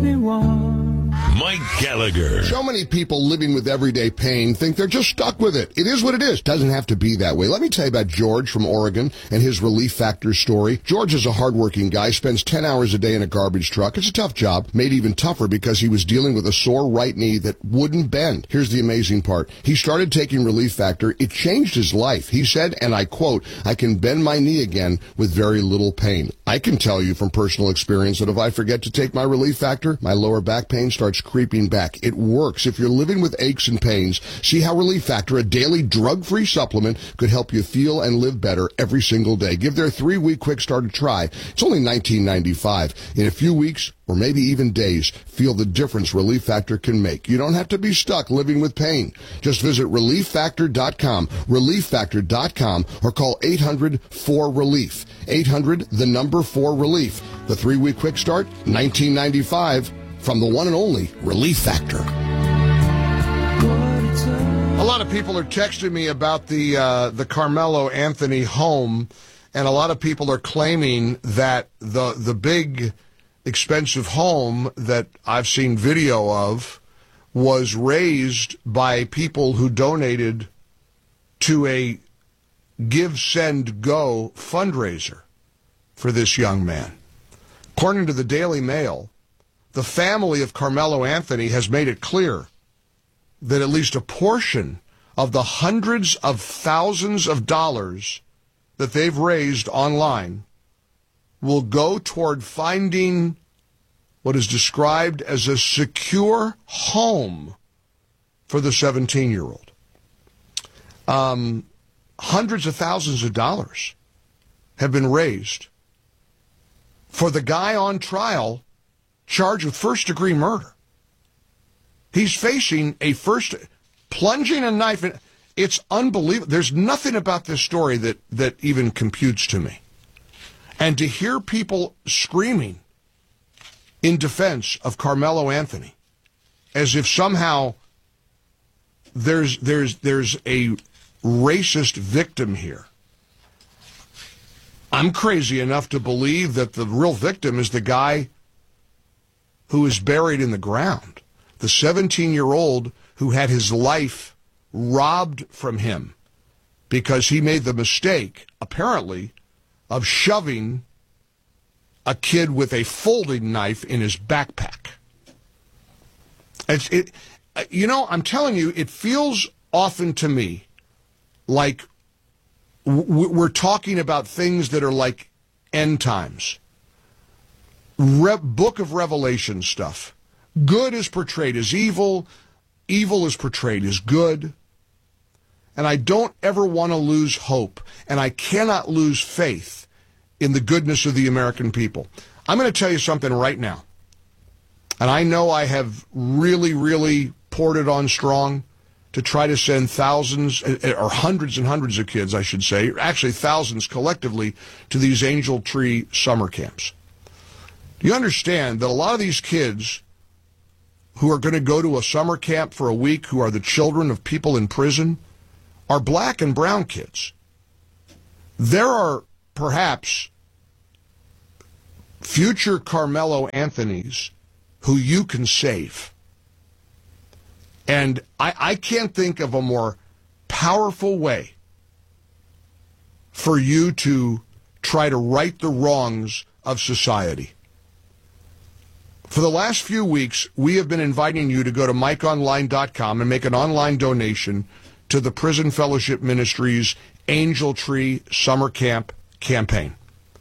Mike Gallagher. So many people living with everyday pain think they're just stuck with it. It is what it is. Doesn't have to be that way. Let me tell you about George from Oregon and his Relief Factor story. George is a hardworking guy, spends 10 hours a day in a garbage truck. It's a tough job, made even tougher because he was dealing with a sore right knee that wouldn't bend. Here's the amazing part. He started taking Relief Factor. It changed his life. He said, and I quote, "I can bend my knee again with very little pain." I can tell you from personal experience that if I forget to take my Relief Factor, my lower back pain starts creeping back. It works. If you're living with aches and pains, see how Relief Factor, a daily drug-free supplement, could help you feel and live better every single day. Give their 3-week quick start a try. It's only $19.95. In a few weeks, or maybe even days, feel the difference Relief Factor can make. You don't have to be stuck living with pain. Just visit ReliefFactor.com, ReliefFactor.com, or call 800-4RELIEF. 800-4RELIEF. The 3-week quick start, $19.95. From the one and only Relief Factor. A lot of people are texting me about the Carmelo Anthony home, and a lot of people are claiming that the big expensive home that I've seen video of was raised by people who donated to a Give, Send, Go fundraiser for this young man. According to the Daily Mail, the family of Carmelo Anthony has made it clear that at least a portion of the hundreds of thousands of dollars that they've raised online will go toward finding what is described as a secure home for the 17-year-old. Hundreds of thousands of dollars have been raised for the guy on trial charged with first-degree murder. He's facing plunging a knife in. It's unbelievable. There's nothing about this story that even computes to me. And to hear people screaming in defense of Carmelo Anthony as if somehow there's a racist victim here. I'm crazy enough to believe that the real victim is the guy who is buried in the ground, the 17-year-old who had his life robbed from him because he made the mistake, apparently, of shoving a kid with a folding knife in his backpack. I'm telling you, it feels often to me like we're talking about things that are like end times. Book of Revelation stuff. Good is portrayed as evil. Evil is portrayed as good. And I don't ever want to lose hope. And I cannot lose faith in the goodness of the American people. I'm going to tell you something right now. And I know I have really, really poured it on strong to try to send thousands, or hundreds and hundreds of kids, I should say, actually thousands collectively, to these Angel Tree summer camps. Do you understand that a lot of these kids who are going to go to a summer camp for a week, who are the children of people in prison, are black and brown kids? There are perhaps future Carmelo Anthonys who you can save. And I can't think of a more powerful way for you to try to right the wrongs of society. For the last few weeks, we have been inviting you to go to MikeOnline.com and make an online donation to the Prison Fellowship Ministries Angel Tree Summer Camp campaign.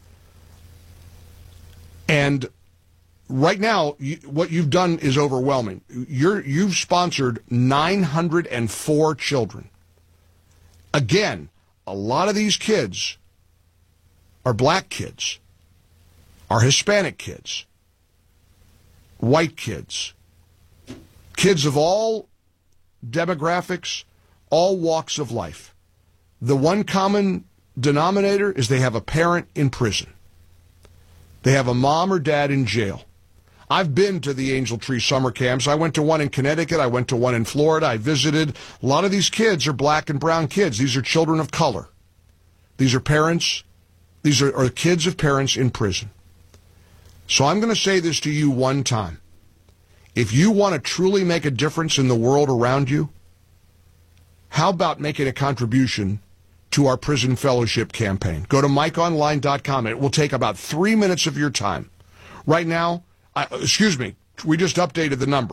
And right now, what you've done is overwhelming. You've sponsored 904 children. Again, a lot of these kids are black kids, are Hispanic kids, white kids, kids of all demographics, all walks of life. The one common denominator is they have a parent in prison. They have a mom or dad in jail. I've been to the Angel Tree summer camps. I went to one in Connecticut. I went to one in Florida. I visited. A lot of these kids are black and brown kids. These are children of color. These are parents. These are kids of parents in prison. So I'm going to say this to you one time. If you want to truly make a difference in the world around you, how about making a contribution to our prison fellowship campaign? Go to MikeOnline.com. It will take about 3 minutes of your time. Right now, we just updated the number,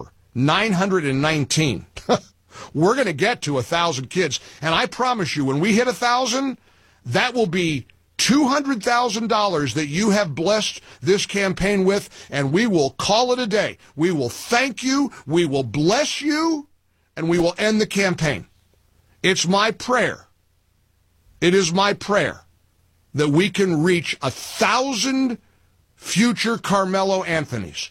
919. We're going to get to 1,000 kids. And I promise you, when we hit 1,000, that will be $200,000 that you have blessed this campaign with, and we will call it a day. We will thank you, we will bless you, and we will end the campaign. It's my prayer. It is my prayer that we can reach 1,000 future Carmelo Anthonys,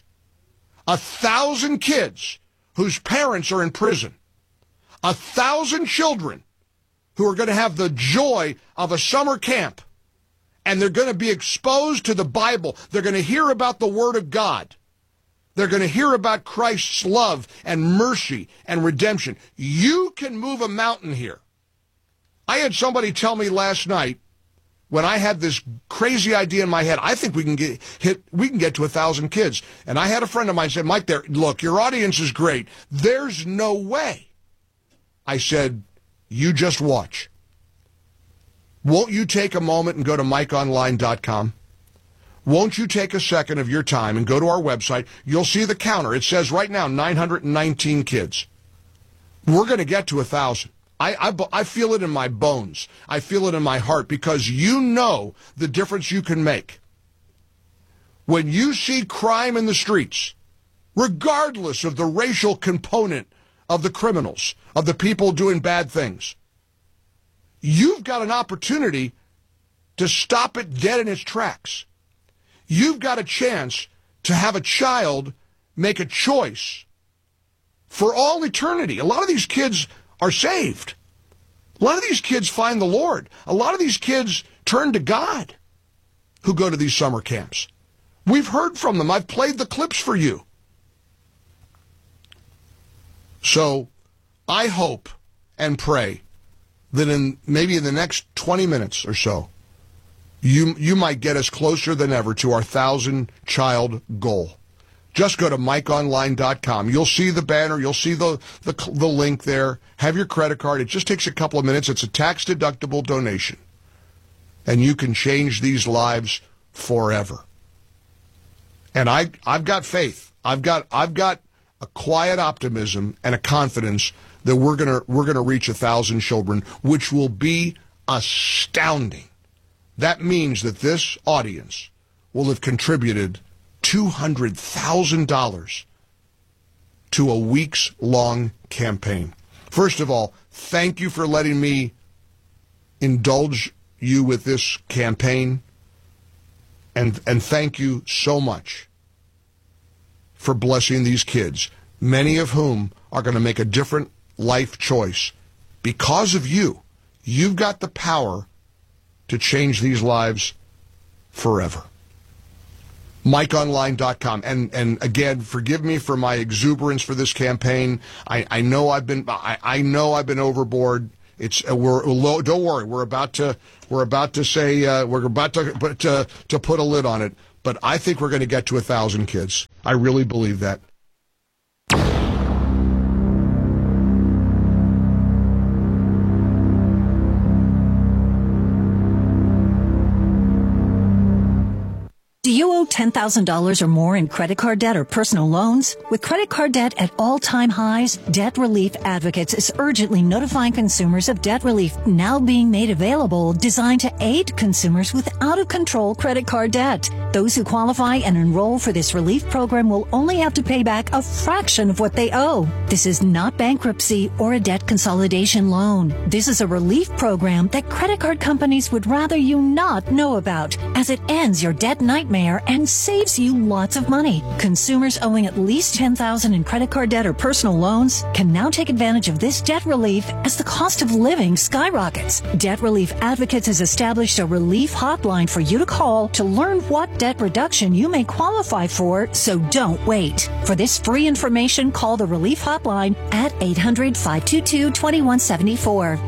1,000 kids whose parents are in prison, 1,000 children who are going to have the joy of a summer camp, and they're going to be exposed to the Bible. They're going to hear about the Word of God. They're going to hear about Christ's love and mercy and redemption. You can move a mountain here. I had somebody tell me last night, when I had this crazy idea in my head, I think we can get to 1,000 kids. And I had a friend of mine say, Mike, look, your audience is great. There's no way. I said, you just watch. Won't you take a moment and go to MikeOnline.com? Won't you take a second of your time and go to our website? You'll see the counter. It says right now 919 kids. We're going to get to 1,000. I feel it in my bones. I feel it in my heart, because you know the difference you can make. When you see crime in the streets, regardless of the racial component of the criminals, of the people doing bad things, you've got an opportunity to stop it dead in its tracks. You've got a chance to have a child make a choice for all eternity. A lot of these kids are saved. A lot of these kids find the Lord. A lot of these kids turn to God who go to these summer camps. We've heard from them. I've played the clips for you. So I hope and pray that maybe in the next 20 minutes or so, you might get us closer than ever to our 1,000-child goal. Just go to MikeOnline.com. You'll see the banner. You'll see the link there. Have your credit card. It just takes a couple of minutes. It's a tax-deductible donation. And you can change these lives forever. And I've got faith. I've got a quiet optimism and a confidence that we're gonna reach 1,000 children, which will be astounding. That means that this audience will have contributed $200,000 to a weeks-long campaign. First of all, thank you for letting me indulge you with this campaign, and thank you so much for blessing these kids, many of whom are going to make a different life choice because of you. You've got the power to change these lives forever. MikeOnline.com. And again, forgive me for my exuberance for this campaign. I know I've been overboard. Don't worry. We're about to put a lid on it. But I think we're going to get to 1,000 kids. I really believe that. Do you owe $10,000 or more in credit card debt or personal loans? With credit card debt at all-time highs, Debt Relief Advocates is urgently notifying consumers of debt relief now being made available, designed to aid consumers with out-of-control credit card debt. Those who qualify and enroll for this relief program will only have to pay back a fraction of what they owe. This is not bankruptcy or a debt consolidation loan. This is a relief program that credit card companies would rather you not know about, as it ends your debt nightmare and saves you lots of money. Consumers owing at least $10,000 in credit card debt or personal loans can now take advantage of this debt relief as the cost of living skyrockets. Debt Relief Advocates has established a relief hotline for you to call to learn what debt reduction you may qualify for, so don't wait. For this free information, call the relief hotline at 800-522-2174.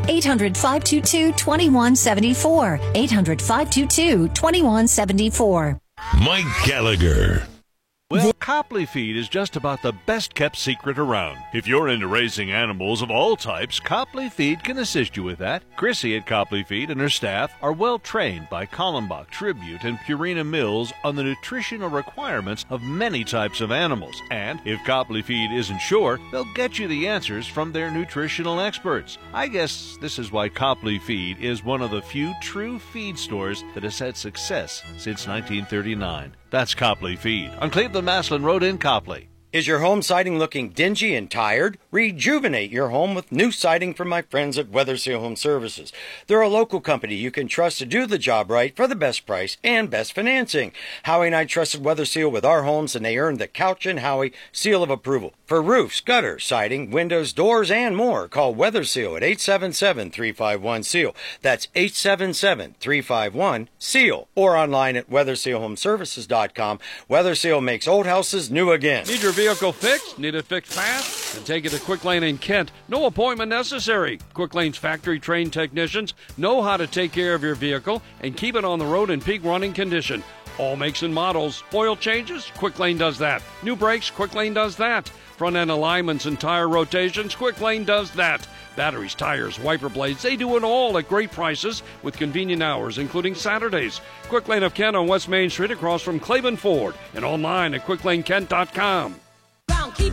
800-522-2174. 800-522-2174. Mike Gallagher. Well, Copley Feed is just about the best-kept secret around. If you're into raising animals of all types, Copley Feed can assist you with that. Chrissy at Copley Feed and her staff are well-trained by Kallenbach, Tribute, and Purina Mills on the nutritional requirements of many types of animals. And if Copley Feed isn't sure, they'll get you the answers from their nutritional experts. I guess this is why Copley Feed is one of the few true feed stores that has had success since 1939. That's Copley Feed on Cleveland-Maslin Road in Copley. Is your home siding looking dingy and tired? Rejuvenate your home with new siding from my friends at Weatherseal Home Services. They're a local company you can trust to do the job right for the best price and best financing. Howie and I trusted Weatherseal with our homes, and they earned the Couch and Howie seal of approval. For roofs, gutters, siding, windows, doors, and more, call Weatherseal at 877-351-SEAL. That's 877-351-SEAL. Or online at WeathersealHomeservices.com. Weatherseal makes old houses new again. Need your vehicle fixed? Need it fixed fast? Then take it to Quick Lane in Kent. No appointment necessary. Quick Lane's factory-trained technicians know how to take care of your vehicle and keep it on the road in peak running condition. All makes and models. Oil changes? Quick Lane does that. New brakes? Quick Lane does that. Front-end alignments and tire rotations? Quick Lane does that. Batteries, tires, wiper blades, they do it all at great prices with convenient hours, including Saturdays. Quick Lane of Kent on West Main Street across from Claiborne Ford and online at QuickLaneKent.com.